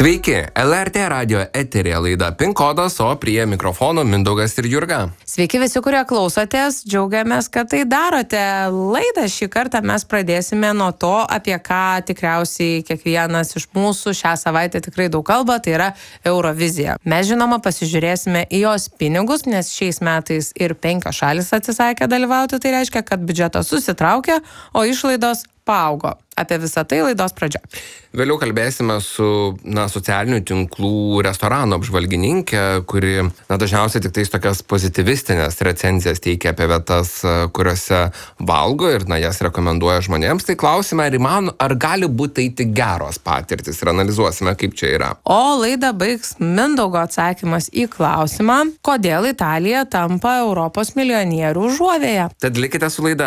Sveiki, LRT radio eteryje laida PIN kodas, o prie mikrofono Mindaugas ir Jurga. Sveiki visi, kurie klausotės, džiaugiamės, kad tai darote. Laidą šį kartą mes pradėsime nuo to, apie ką tikriausiai kiekvienas iš mūsų šią savaitę tikrai daug kalba, tai yra Eurovizija. Mes žinoma pasižiūrėsime į jos pinigus, nes šiais metais ir 5 šalis atsisakė dalyvauti, tai reiškia, kad biudžetas susitraukė, o išlaidos paaugo. Apie visą tai laidos pradžia. Vėliau kalbėsime su socialinių tinklų restorano apžvalgininkė, kuri dažniausiai tik tais tokias pozityvistinės recenzijas teikia apie vietas, kuriuose valgo ir jas rekomenduoja žmonėms. Tai klausime, ar gali būti tai tik geros patirtis ir analizuosime, kaip čia yra. O laidą baigs Mindaugo atsakymas į klausimą, kodėl Italija tampa Europos milijonierių užuovėja. Tad likite su laida.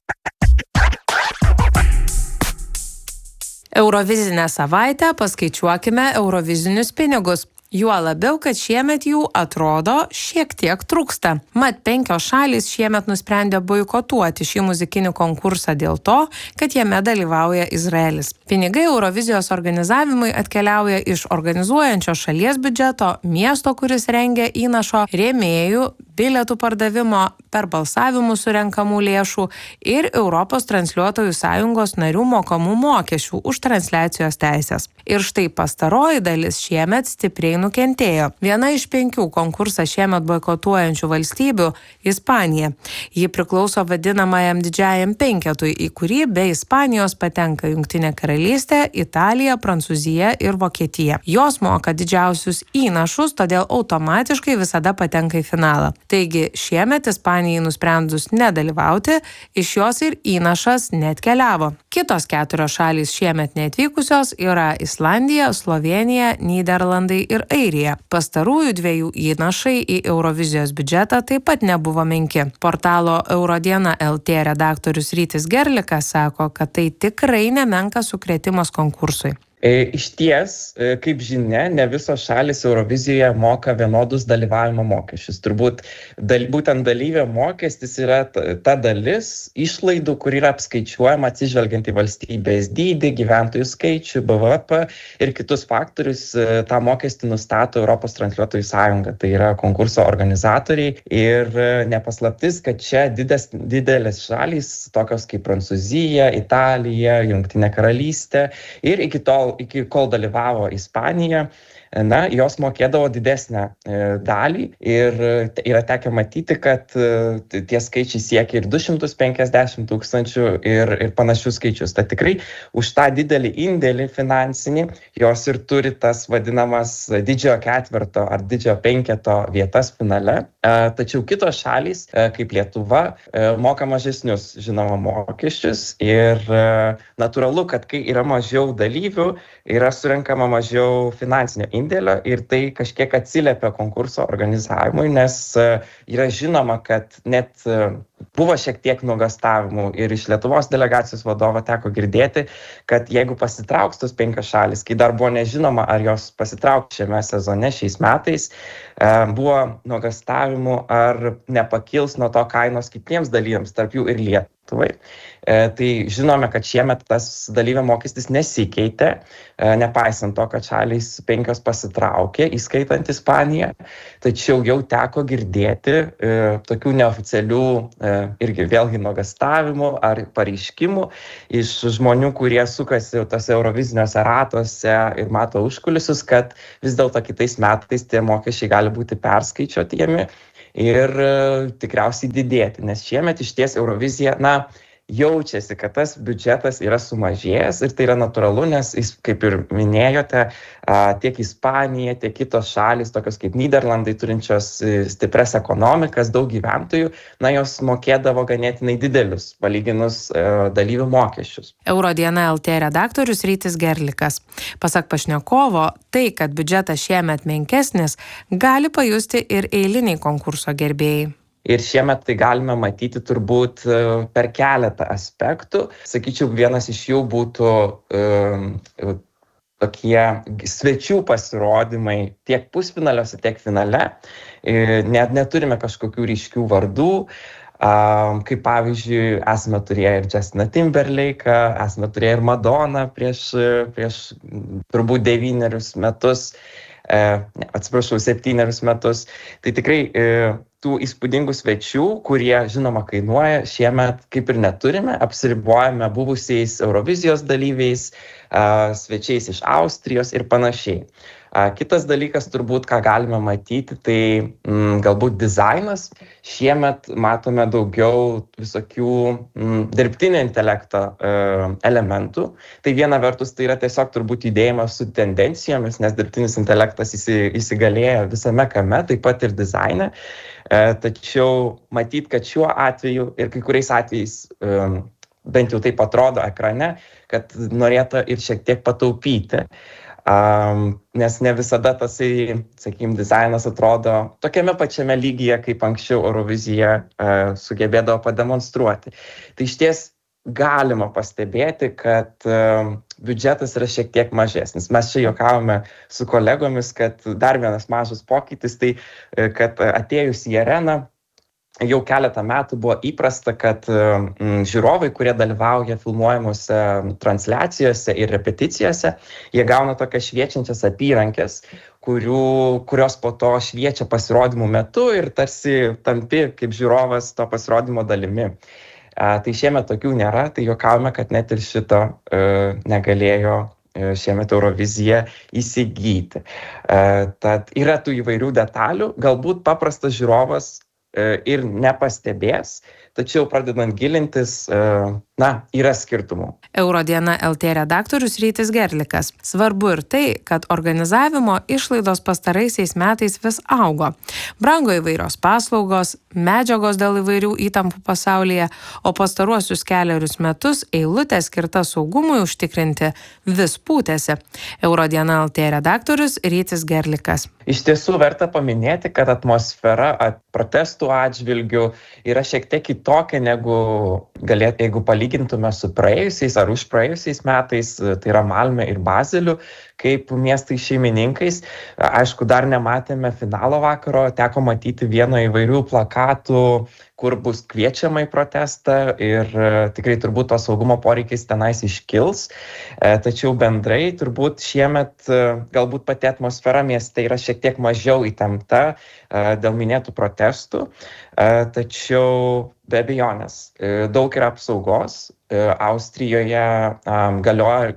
Eurovizinę savaitę paskaičiuokime eurovizinius pinigus. Juo labiau, kad šiemet jų atrodo šiek tiek trūksta. Mat 5 šalys šiemet nusprendė boikotuoti šį muzikinį konkursą dėl to, kad jame dalyvauja Izraelis. Pinigai Eurovizijos organizavimui atkeliauja iš organizuojančio šalies biudžeto, miesto, kuris rengia įnašo, rėmėjų, bilietų pardavimo, per balsavimų surenkamų lėšų ir Europos transliuotojų sąjungos narių mokamų mokesčių už transliacijos teisės. Ir štai pastaroji dalis šiemet stipriai nukentėjo. Viena iš 5 konkursą šiemet boikotuojančių valstybių – Ispanija. Ji priklauso vadinamajam didžiajam penketui, į kurį be Ispanijos patenka Jungtinė karalystė, Italija, Prancūzija ir Vokietija. Jos moka didžiausius įnašus, todėl automatiškai visada patenka į finalą. Taigi šiemet Ispanijai nusprendus nedalyvauti, iš jos ir įnašas neatkeliavo. Kitos 4 šalys šiemet neatvykusios yra Islandija, Slovėnija, Nyderlandai ir Airija. Pastarųjų 2 įnašai į Eurovizijos biudžetą taip pat nebuvo menki. Portalo Eurodiena LT redaktorius Rytis Gerlikas sako, kad tai tikrai nemenkas sukrėtimas konkursui. Išties, kaip žinia, ne visos šalis Eurovizijoje moka vienodus dalyvavimo mokesčius. Turbūt būtent dalyvio mokestis yra ta dalis išlaidų, kur yra apskaičiuojama atsižvelgiant į valstybės dydį, gyventojų skaičių, BVP ir kitus faktorius. tą mokestį nustato Europos transliuotojų sąjunga, tai yra konkurso organizatoriai. Ir nepaslaptis, kad čia didelės šalys, tokios kaip Prancūzija, Italija, Jungtinė karalystė ir iki kol dalyvavo Ispanija, jos mokėdavo didesnę dalį ir yra tekę matyti, kad tie skaičiai siekia ir 250 tūkstančių ir panašius skaičius. Tai tikrai už tą didelį indėlį finansinį jos ir turi tas vadinamas didžiojo ketverto ar didžiojo penketo vietas finale. Tačiau kitos šalys, kaip Lietuva, moka mažesnius, žinoma, mokesčius ir natūralu, kad kai yra mažiau dalyvių, yra surenkama mažiau finansinio indėlio ir tai kažkiek atsiliepia konkurso organizavimui, nes yra žinoma, kad net buvo šiek tiek nuogąstavimų ir iš Lietuvos delegacijos vadovo teko girdėti, kad jeigu pasitrauks tos 5 šalis, kai dar buvo nežinoma, ar jos pasitrauks šiame sezone šiais metais, buvo nuogąstavimų, ar nepakils nuo to kainos kitiems dalyviams, tarp jų ir Lietuvai. Tai žinome, kad šiemet tas dalyvio mokestis nesikeitė, nepaisant to, kad šalys 5 pasitraukė, įskaitant Ispaniją, tačiau jau teko girdėti tokių neoficialių irgi vėlgi nuogąstavimų ar pareiškimų iš žmonių, kurie sukasi tose euroviziniuose ratuose ir mato užkulisius, kad vis dėlto kitais metais tie mokesčiai gali būti perskaičiuojami ir tikriausiai didėti, nes šiemet išties Eurovizija, jaučiasi, kad tas biudžetas yra sumažėjęs ir tai yra natūralu, nes, kaip ir minėjote, tiek Ispanija, tiek kitos šalys, tokios kaip Nyderlandai, turinčios stipres ekonomikas, daug gyventojų, jos mokėdavo ganėtinai didelius, palyginus dalyvių mokesčius. Eurodiena LT redaktorius Rytis Gerlikas. Pasak pašnekovo, tai, kad biudžetas šiemet menkesnis, gali pajusti ir eiliniai konkurso gerbėjai. Ir šiemet tai galime matyti turbūt per keletą aspektų. Sakyčiau, vienas iš jų būtų tokie svečių pasirodymai tiek pusfinaliuose, tiek finale. Net neturime kažkokių ryškių vardų. Kaip pavyzdžiui, esame turėję ir Justiną Timberlake'ą, esame turėję ir Madoną prieš turbūt 9 metus, 7 metus. Tai tikrai tų įspūdingų svečių, kurie, žinoma, kainuoja, šiemet kaip ir neturime, apsiribojame buvusiais Eurovizijos dalyviais, svečiais iš Austrijos ir panašiai. Kitas dalykas turbūt, ką galime matyti, tai galbūt dizainas. Šiemet matome daugiau visokių dirbtinio intelekto elementų. Tai viena vertus tai yra tiesiog turbūt judėjimas su tendencijomis, nes dirbtinis intelektas įsigalėjo visame kame, taip pat ir dizaine. Tačiau matyt, kad šiuo atveju ir kai kuriais atvejais, bent jau taip atrodo ekrane, kad norėta ir šiek tiek pataupyti. Nes ne visada tasai, sakykime, dizainas atrodo tokiame pačiame lygyje, kaip anksčiau Eurovizija sugebėdavo pademonstruoti. Tai išties galima pastebėti, kad biudžetas yra šiek tiek mažesnis. Mes čia juokavome su kolegomis, kad dar vienas mažas pokytis, tai kad atėjus į areną, jau keletą metų buvo įprasta, kad žiūrovai, kurie dalyvauja filmuojamuose transliacijose ir repeticijose, jie gauna tokias šviečiančias apyrankės, kurios po to šviečia pasirodymų metu ir tarsi tampi kaip žiūrovas to pasirodymo dalimi. Tai šiemet tokių nėra, tai juokavome, kad net ir šito negalėjo šiemet Eurovizija įsigyti. Tad yra tų įvairių detalių, galbūt paprastas žiūrovas ir nepastebės, tačiau pradedant gilintis, yra skirtumų. Eurodiena LT redaktorius Rytis Gerlikas. Svarbu ir tai, kad organizavimo išlaidos pastaraisiais metais vis augo. Brango įvairios paslaugos, medžiagos dėl įvairių įtampų pasaulyje, o pastaruosius 4 metus eilutė skirta saugumui užtikrinti vis pūtėsi. Eurodiena LT redaktorius Rytis Gerlikas. Iš tiesų verta paminėti, kad atmosfera protestų atžvilgių yra šiek tiek kitokia negu jeigu palygintume su praėjusiais ar už praėjusiais metais, tai yra Malmė ir Bazeliu, kaip miestai šeimininkais. Aišku, dar nematėme finalo vakaro, teko matyti vieno įvairių plakatų, kur bus kviečiama į protestą ir tikrai turbūt to saugumo poreikis tenais iškils. Tačiau bendrai turbūt šiemet galbūt pati atmosfera mieste yra šiek tiek mažiau įtempta dėl minėtų protestų. Tačiau be abejonės daug yra apsaugos. Austrijoje galioja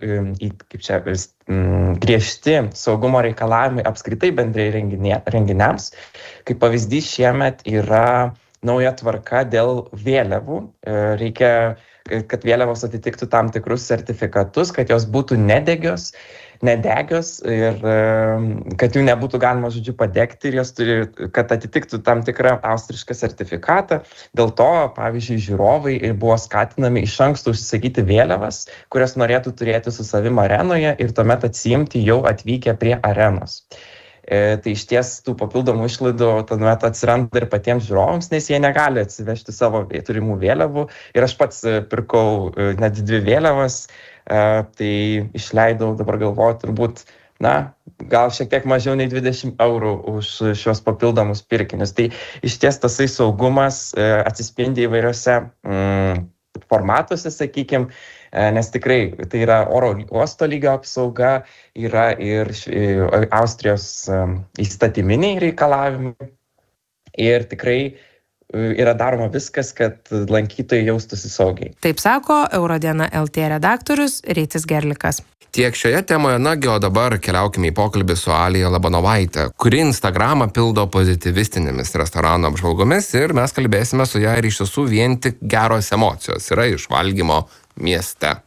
griežti saugumo reikalavimai apskritai bendrai renginiams. Kaip pavyzdys šiemet yra nauja tvarka dėl vėliavų. Reikia, kad vėliavos atitiktų tam tikrus sertifikatus, kad jos būtų nedegios ir kad jų nebūtų galima, padegti ir jos turi, kad atitiktų tam tikrą austrišką sertifikatą. Dėl to, pavyzdžiui, žiūrovai buvo skatinami iš anksto užsisakyti vėliavas, kurias norėtų turėti su savim arenoje ir tuomet atsiimti jau atvykę prie arenos. Tai iš ties tų papildomų išlaidų tuomet atsiranda ir patiems žiūrovams, nes jie negali atsivežti savo turimų vėliavų. Ir aš pats pirkau net 2 vėliavas, tai išleidau, dabar galvoju, turbūt, gal šiek tiek mažiau nei 20 eurų už šios papildomus pirkinius. Tai iš ties tasai saugumas atsispindi įvairiose formatuose, sakykime, nes tikrai tai yra oro uosto lygio apsauga, yra ir Austrijos įstatyminiai reikalavimai ir tikrai yra daroma viskas, kad lankytojai jaustųsi saugiai. Taip sako Eurodiena LT redaktorius Rytis Gerlikas. Tiek šioje temoje, o dabar keliaukime į pokalbį su Alija Labanovaite, kuri Instagramą pildo pozityvistinėmis restorano apžvalgomis ir mes kalbėsime su ją ir iš tiesų vien tik geros emocijos yra iš valgymo mieste.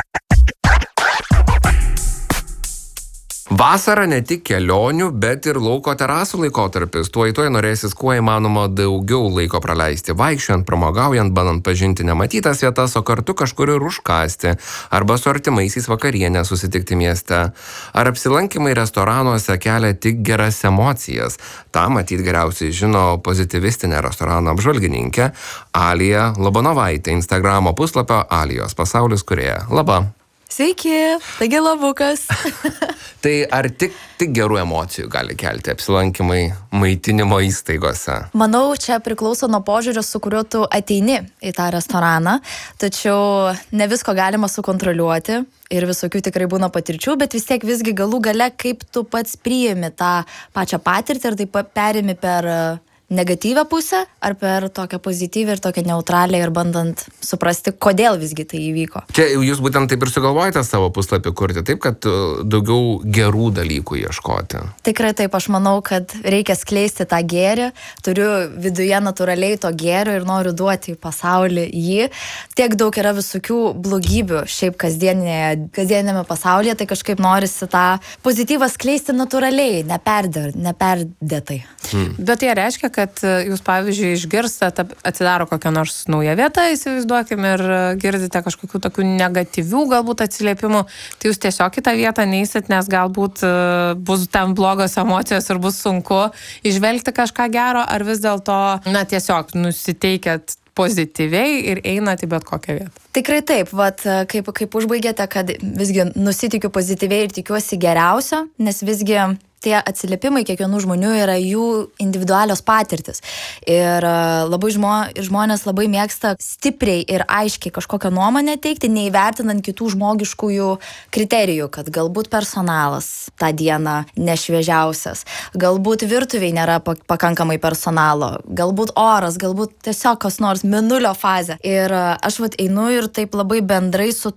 Vasara ne tik kelionių, bet ir lauko terasų laikotarpis. Tuoj norėsis kuo įmanoma daugiau laiko praleisti, vaikščiojant, pramogaujant, bandant pažinti nematytas vietas, o kartu kažkur ir užkąsti, arba su artimaisiais vakarienę susitikti mieste. Ar apsilankymai restoranuose kelia tik geras emocijas? Ta matyt geriausiai žino pozityvistinė restorano apžvalgininkė Alija Labanovaitė, Instagramo puslapio Alijos pasaulis kūrėja. Labą! Sveiki, taigi labukas. Tai ar tik gerų emocijų gali kelti apsilankymai maitinimo įstaigose? Manau, čia priklauso nuo požiūrio, su kuriuo tu ateini į tą restoraną, tačiau ne visko galima sukontroliuoti ir visokių tikrai būna patirčių, bet vis tiek visgi galų gale, kaip tu pats priimi tą pačią patirtį ir taip perimi per negatyvę pusę ar per tokią pozityvę ir tokią neutralią ir bandant suprasti, kodėl visgi tai įvyko. Čia jūs būtent taip ir sugalvojate savo puslapį kurti, taip, kad daugiau gerų dalykų ieškoti. Tikrai taip, aš manau, kad reikia skleisti tą gėrį, turiu viduje natūraliai to gėrio ir noriu duoti į pasaulį jį. Tiek daug yra visokių blogybių šiaip kasdienėme pasaulyje, tai kažkaip norisi tą pozityvą skleisti natūraliai, neperdėtai. Bet tai reiškia, kad jūs, pavyzdžiui, išgirstate, atsidaro kokią nors naują vietą, įsivaizduokim, ir girdite kažkokių tokių negatyvių galbūt atsiliepimų, tai jūs tiesiog į tą vietą neisit, nes galbūt bus ten blogos emocijos ir bus sunku išvelgti kažką gero, ar vis dėlto, tiesiog nusiteikėt pozityviai ir einat į bet kokią vietą. Tikrai taip, kaip užbaigėte, kad visgi nusitikiu pozityviai ir tikiuosi geriausio, nes visgi tie atsiliepimai kiekvienų žmonių yra jų individualios patirtis. Ir labai žmonės labai mėgsta stipriai ir aiškiai kažkokią nuomonę teikti, neįvertinant kitų žmogiškųjų kriterijų, kad galbūt personalas tą dieną nešviežiausias, galbūt virtuviai nėra pakankamai personalo, galbūt oras, galbūt tiesiog kas nors mėnulio fazė. Ir aš einu ir taip labai bendrai su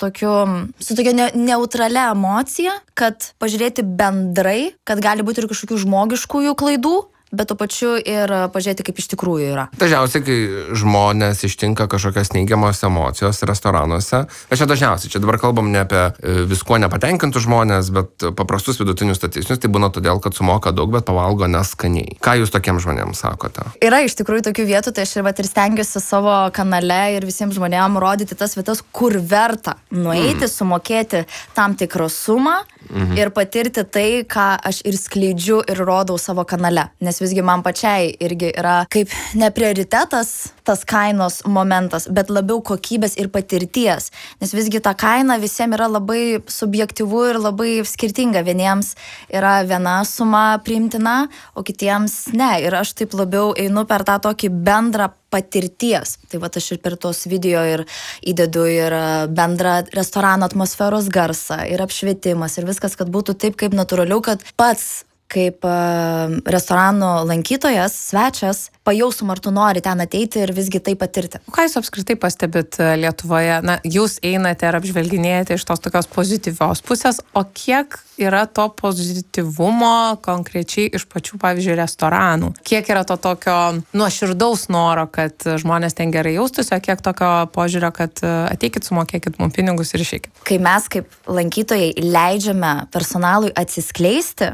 tokia neutralia emocija, kad pažiūrėti bendrai, kad gali būti ir kažkokių žmogiškųjų klaidų, bet tuo pačiu ir pažiūrėti, kaip iš tikrųjų yra. Dažniausiai, kai žmonės ištinka kažkokios neigiamos emocijos restoranuose, čia dabar kalbam ne apie viskuo nepatenkintus žmonės, bet paprastus vidutinius statistinius, tai būna todėl, kad sumoka daug, bet pavalgo neskaniai. Ką jūs tokiems žmonėms sakote? Yra iš tikrųjų tokių vietų, tai aš ir stengiuosi savo kanale ir visiems žmonėms rodyti tas vietas, kur verta nueiti, sumokėti tam tikrą sumą ir patirti tai, ką aš ir skleidžiu ir rodau savo kanale. Nes visgi man pačiai irgi yra kaip ne prioritetas tas kainos momentas, bet labiau kokybės ir patirties. Nes visgi ta kaina visiems yra labai subjektyvu ir labai skirtinga. Vieniems yra viena suma priimtina, o kitiems ne. Ir aš taip labiau einu per tą tokį bendrą patirties. Tai aš ir per tos video ir įdedu ir bendrą restorano atmosferos garsą, ir apšvietimas, ir viskas, kad būtų taip kaip natūraliau, kad pats kaip restorano lankytojas, svečias, pajaustum, ar tu nori ten ateiti ir visgi tai patirti. Ką jūs apskritai pastebit Lietuvoje? Jūs einate ir apžvelginėjate iš tos tokios pozityvios pusės, o kiek yra to pozityvumo konkrečiai iš pačių, pavyzdžiui, restoranų? Kiek yra to tokio nuoširdaus noro, kad žmonės ten gerai jaustųsi, o kiek tokio požiūrio, kad ateikit, sumokėkit mums pinigus ir išeikit? Kai mes kaip lankytojai leidžiame personalui atsiskleisti,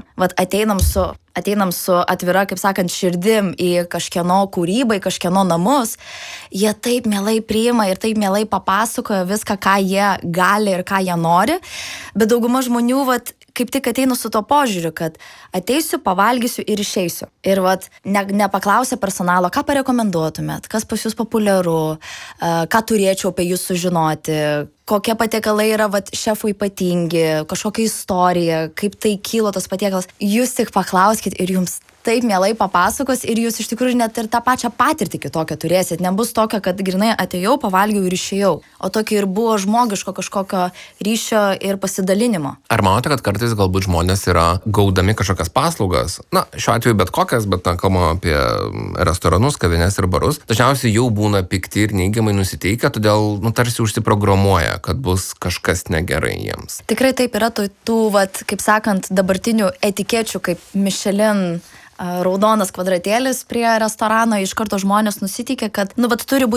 ateinam su atvira, kaip sakant, širdim į kažkieno kūrybą, į kažkieno namus, jie taip mielai priima ir taip mielai papasakoja viską, ką jie gali ir ką jie nori, bet dauguma žmonių kaip tik ateinu su to požiūriu, kad ateisiu, pavalgysiu ir išeisiu. Ir nepaklausia personalo, ką parekomenduotumėt, kas pas jūs populiaru, ką turėčiau apie jūs sužinoti, kokie patiekalai yra šefų ypatingi, kažkokia istorija, kaip tai kilo tas patiekalas. Jūs tik paklauskit ir jums taip mielai papasakos ir jūs iš tikrųjų net ir tą pačią patirtį kitokią turėsit. Nebus tokio, kad grinai atėjau, pavalgiau ir išėjau. O tokio ir buvo žmogiško kažkokio ryšio ir pasidalinimo. Ar manote, kad kartais galbūt žmonės yra gaudami kažkokias paslaugas? Šiuo atveju bet kokias, bet kalbame apie restoranus, kavines ir barus. Dažniausiai jau būna pikti ir neigiamai nusiteikę, todėl tarsi užsiprogramuoja, kad bus kažkas negerai jiems. Tikrai taip yra tų kaip sakant, dabartinių etikečių, kaip Michelin raudonas kvadratėlis prie restorano, iš karto žmonės nusiteikia, kad turi būti